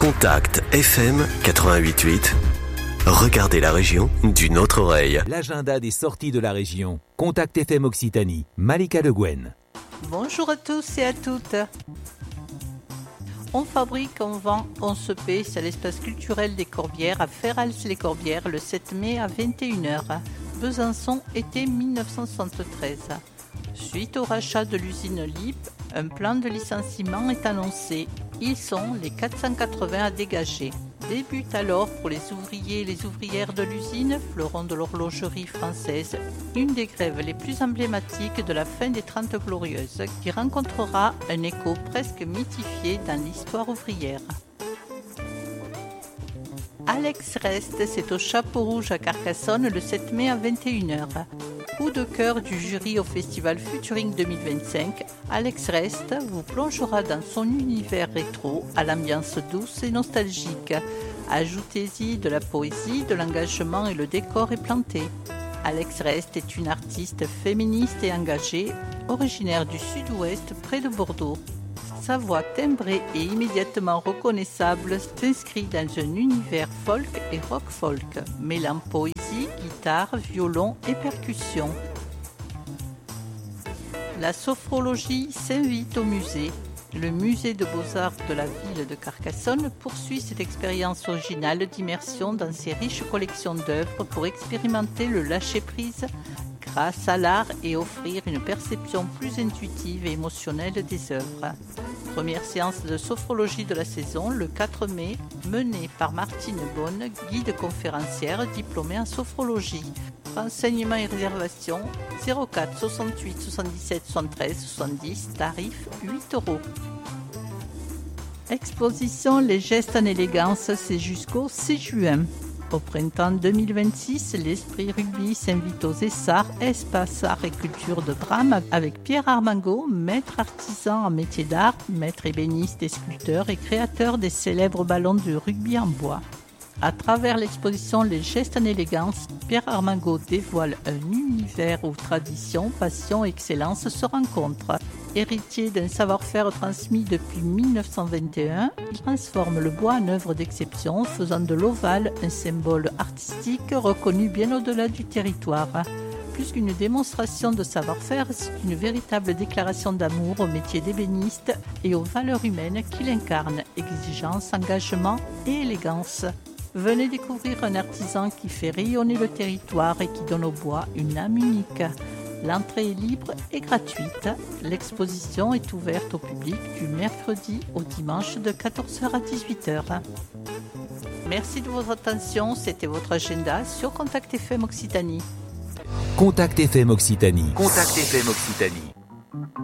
Contact FM 88.8. Regardez la région d'une autre oreille. L'agenda des sorties de la région. Contact FM Occitanie. Malika Le Guen. Bonjour à tous et à toutes. On fabrique, on vend, on se paie. C'est l'espace culturel des Corbières à Ferrals-les-Corbières le 7 mai à 21h. Besançon, été 1973. Suite au rachat de l'usine LIP, un plan de licenciement est annoncé. Ils sont les 480 à dégager. Débute alors pour les ouvriers et les ouvrières de l'usine, fleuron de l'horlogerie française, une des grèves les plus emblématiques de la fin des 30 Glorieuses, qui rencontrera un écho presque mythifié dans l'histoire ouvrière. Alex Rest, c'est au Chapeau Rouge à Carcassonne le 7 mai à 21h. Coup de cœur du jury au festival Futuring 2025, Alex Rest vous plongera dans son univers rétro à l'ambiance douce et nostalgique. Ajoutez-y de la poésie, de l'engagement et le décor est planté. Alex Rest est une artiste féministe et engagée, originaire du sud-ouest près de Bordeaux. Sa voix timbrée et immédiatement reconnaissable s'inscrit dans un univers folk et rock-folk, mêlant poésie, guitare, violon et percussion. La sophrologie s'invite au musée. Le musée de beaux-arts de la ville de Carcassonne poursuit cette expérience originale d'immersion dans ses riches collections d'œuvres pour expérimenter le lâcher-prise grâce à l'art et offrir une perception plus intuitive et émotionnelle des œuvres. Première séance de sophrologie de la saison, le 4 mai, menée par Martine Bonne, guide conférencière diplômée en sophrologie. Renseignements et réservations 04 68 77 73 70, tarif 8 €. Exposition Les gestes en élégance, c'est jusqu'au 6 juin. Au printemps 2026, l'Esprit Rugby s'invite aux Essarts, espace art et culture de drame, avec Pierre Armango, maître artisan en métier d'art, maître ébéniste et sculpteur et créateur des célèbres ballons de rugby en bois. À travers l'exposition Les gestes en élégance, Pierre Armango dévoile un univers où tradition, passion et excellence se rencontrent. Héritier d'un savoir-faire transmis depuis 1921, il transforme le bois en œuvre d'exception, faisant de l'ovale un symbole artistique reconnu bien au-delà du territoire. Plus qu'une démonstration de savoir-faire, c'est une véritable déclaration d'amour au métier d'ébéniste et aux valeurs humaines qu'il incarne, exigence, engagement et élégance. Venez découvrir un artisan qui fait rayonner le territoire et qui donne au bois une âme unique. L'entrée est libre et gratuite. L'exposition est ouverte au public du mercredi au dimanche de 14h à 18h. Merci de votre attention. C'était votre agenda sur Contact FM Occitanie. Contact FM Occitanie. Contact FM Occitanie.